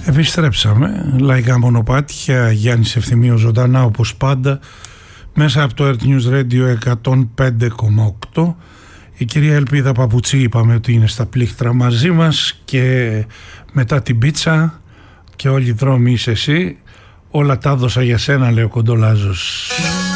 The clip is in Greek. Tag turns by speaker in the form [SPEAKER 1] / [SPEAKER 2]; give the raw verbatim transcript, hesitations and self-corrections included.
[SPEAKER 1] Επιστρέψαμε, λαϊκά μονοπάτια, Γιάννης Ευθυμίος ζωντανά όπως πάντα μέσα από το Earth News Radio εκατόν πέντε κόμμα οκτώ. Η κυρία Ελπίδα Παπουτσί είπαμε ότι είναι στα πλήκτρα μαζί μας, και μετά την πίτσα και όλοι οι δρόμοι είσαι εσύ, όλα τα έδωσα για σένα, λέει ο Κοντολάζος.